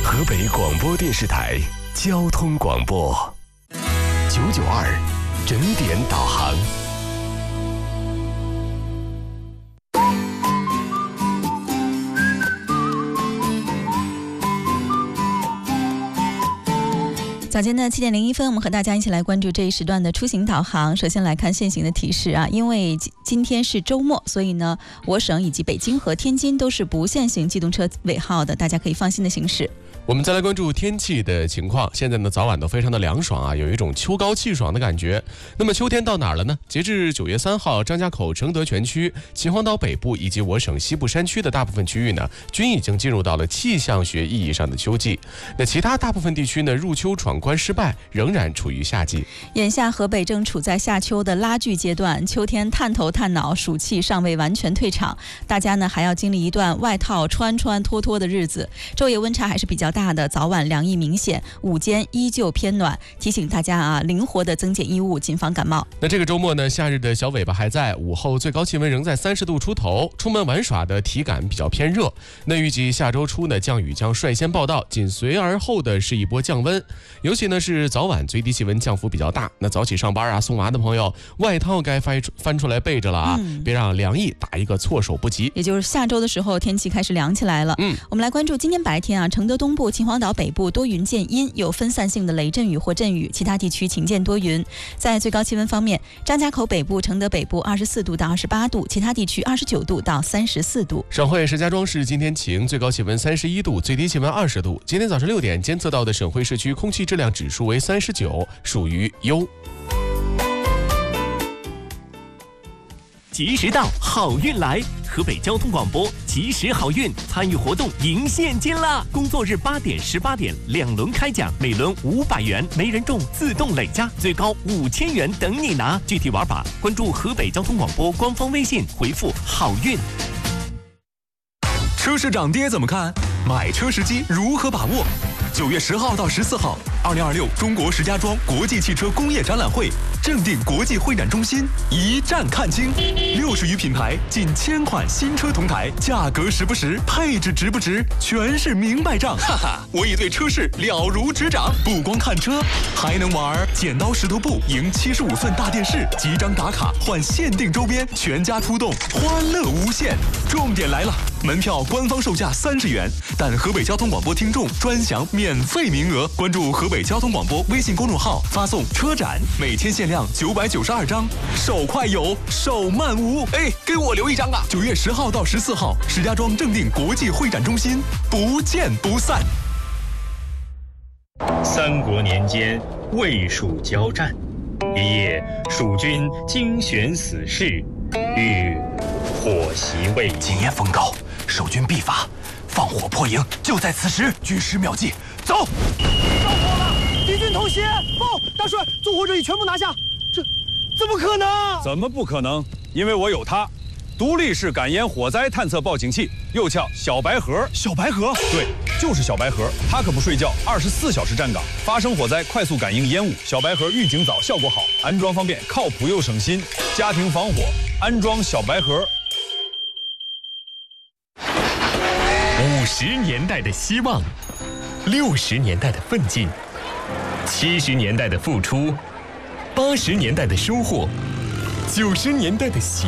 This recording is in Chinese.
河北广播电视台交通广播992整点导航。 早间的7点01分，我们和大家一起来关注这一时段的出行导航。首先来看现行的提示啊，因为今天是周末，所以呢，我省以及北京和天津都是不限行机动车尾号的，大家可以放心的行驶。 我们再来关注天气的情况。现在呢，早晚都非常的凉爽啊，有一种秋高气爽的感觉。那么秋天到哪儿了呢？截至9月3号，张家口、承德全区、秦皇岛北部以及我省西部山区的大部分区域呢，均已经进入到了气象学意义上的秋季。那其他大部分地区呢，入秋闯关失败，仍然处于夏季。 眼下河北正处在夏秋的拉锯阶段，秋天探头探脑，暑气尚未完全退场，大家呢还要经历一段外套穿脱脱的日子。昼夜温差还是比较大的，早晚凉意明显，午间依旧偏暖，提醒大家啊，灵活的增减衣物，谨防感冒。 那这个周末呢，夏日的小尾巴还在，午后最高气温仍在30度出头，出门玩耍的体感比较偏热。那预计下周初呢，降雨将率先报到，紧随而后的是一波降温，尤其呢是早晚最低气温降幅比较大。那早起上班啊，送娃的朋友，外套该翻出来备着了啊，别让凉意打一个措手不及。 也就是下周的时候，天气开始凉起来了。我们来关注今天白天啊，承德东部、秦皇岛北部多云见阴，有分散性的雷阵雨或阵雨，其他地区晴间多云。在最高气温方面，张家口北部、承德北部24度到28度，其他地区29度到34度。 省会石家庄市今天晴，最高气温31度，最低气温20度。今天早上6点监测到的省会市区空气质量指数为39，属于优。 及时到，好运来！河北交通广播及时好运参与活动赢现金啦！工作日8点、18点2轮开奖，每轮500元，没人中自动累加，最高5000元等你拿。具体玩法关注河北交通广播官方微信，回复好运。 车市涨跌怎么看？买车时机如何把握？9月10号到14号，2026中国石家庄国际汽车工业展览会正定国际会展中心一站看清，60余品牌，近1000款新车同台，价格实不实，配置值不值，全是明白账。哈哈，我已对车市了如指掌，不光看车，还能玩剪刀石头布赢75寸大电视，集章打卡换限定周边，全家出动，欢乐无限。重点来了，门票官方售价30元，但河北交通广播听众专享免费名额。关注河北交通广播微信公众号，发送车展，每天限量992张，手快有，手慢无。哎，给我留一张啊！9月10号到14号，石家庄正定国际会展中心，不见不散。 三国年间，魏蜀交战，一夜，蜀军精选死士，欲火袭魏。 今夜风高，守军必发，放火破营，就在此时。军师妙计，走！ 着火了！敌军偷袭！报，大帅，纵火者已全部拿下。这怎么可能？ 怎么不可能？因为我有它，独立式感烟火灾探测报警器，又叫小白盒。 小白盒？ 对，就是小白盒。它可不睡觉，24小时站岗，发生火灾快速感应烟雾。小白盒预警早，效果好，安装方便，靠谱又省心。家庭防火，安装小白盒。 50年代的希望，60年代的奋进，70年代的付出，80年代的收获，90年代的喜